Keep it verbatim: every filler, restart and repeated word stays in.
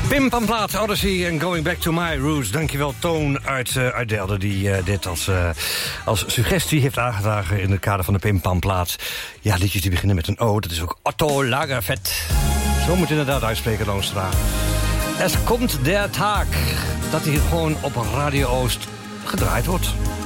Pim van Plaat, Odyssey en Going Back to My Roots. Dankjewel Toon uit, uh, uit Delden, die uh, dit als, uh, als suggestie heeft aangedragen in het kader van de Pim van Plaat. Ja, liedjes die beginnen met een O, dat is ook Otto Lagerfeld. Zo moet je inderdaad uitspreken, Loonstra. Es komt der Tag dat hier gewoon op Radio Oost gedraaid wordt.